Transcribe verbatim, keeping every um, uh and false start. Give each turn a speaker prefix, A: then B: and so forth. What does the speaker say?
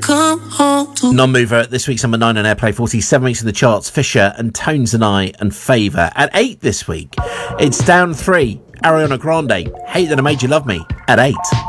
A: come home to.
B: Non-mover at this week's number nine on Airplay forty, seven weeks in the charts. Fisher and Tones and I and Favour. At eight this week, it's down three. Ariana Grande, Hate That I Made You Love Me, at eight.